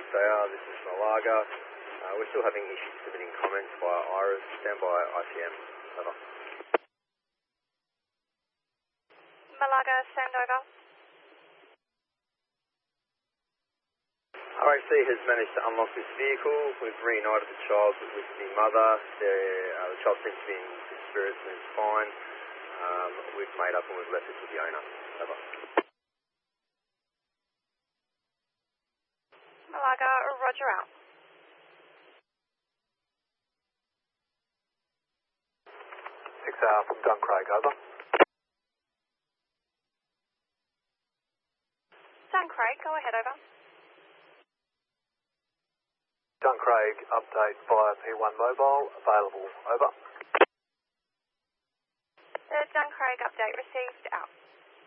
Australia, this is Malaga. We're still having issues submitting comments via IRIS. Stand by ICM. Over. Malaga, stand over. RAC has managed to unlock this vehicle. We've reunited the child with the mother. The child seems to be in good spirits and is fine. We've made up and we've left this with the owner. Over. Malaga, roger out. From Duncraig, over. Duncraig, go ahead, over. Duncraig, update via P1 mobile, available, over. The Duncraig update received, out.